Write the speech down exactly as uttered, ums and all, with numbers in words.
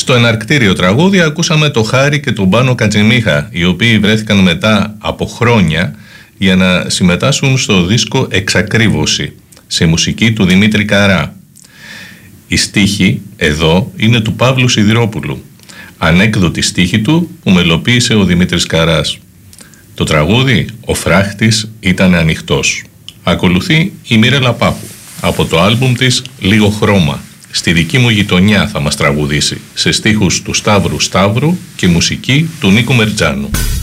Στο εναρκτήριο τραγούδι ακούσαμε το Χάρη και τον Πάνο Κατζημίχα, οι οποίοι βρέθηκαν μετά από χρόνια για να συμμετάσχουν στο δίσκο Εξακρίβωση, σε μουσική του Δημήτρη Καρά. Η στίχη εδώ είναι του Παύλου Σιδηρόπουλου, ανέκδοτη στίχη του που μελοποίησε ο Δημήτρης Καράς. Το τραγούδι «Ο φράχτης ήταν ανοιχτός». Ακολουθεί η Μίρελα Πάπου, από το άλμπουμ της «Λίγο χρώμα». Στη δική μου γειτονιά θα μας τραγουδήσει, σε στίχους του Σταύρου Σταύρου και μουσική του Νίκου Μερτζάνου.